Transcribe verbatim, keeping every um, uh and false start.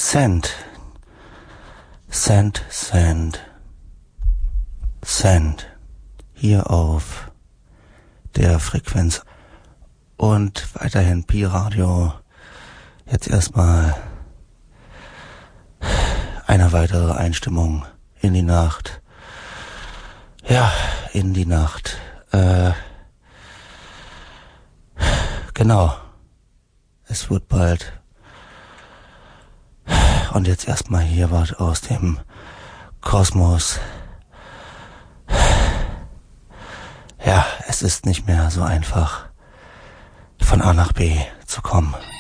Send, Send, Send, Send, hier auf der Frequenz und weiterhin Pi-Radio. Jetzt erstmal eine weitere Einstimmung in die Nacht. Ja, in die Nacht. Äh, genau. Es wird bald. Und jetzt erstmal hier was aus dem Kosmos. Ja, es ist nicht mehr so einfach, von A nach B zu kommen.